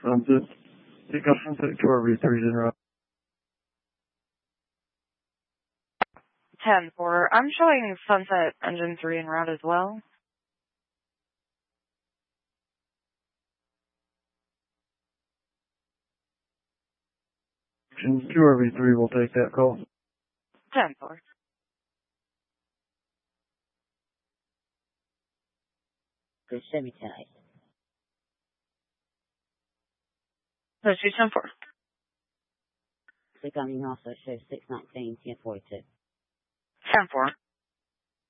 Just pick up Sunset to our V3s en route. 10-4. I'm showing Sunset Engine 3 en route as well. Engine 2 or V3 will take that call. 10-4. The Chevy tag. So 10-4. Click on me also shows 619, 1042. 10-4.